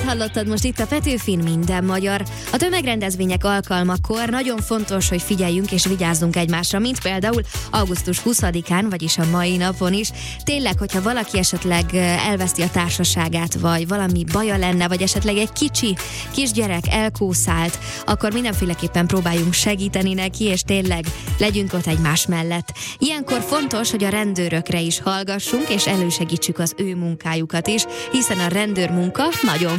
hallottad most itt a Petőfin Minden Magyar. A tömegrendezvények alkalmakor nagyon fontos, hogy figyeljünk és vigyázzunk egymásra, mint például augusztus 20-án, vagyis a mai napon is. Tényleg, hogyha valaki esetleg elveszti a társaságát, vagy valami baja lenne, vagy esetleg egy kisgyerek elkószált, akkor mindenféleképpen próbáljunk segíteni neki, és tényleg legyünk ott egymás mellett. Ilyenkor fontos, hogy a rendőrökre is hallgassunk, és elősegítsük az ő munkájukat is, hiszen a rendőrmunka nagyon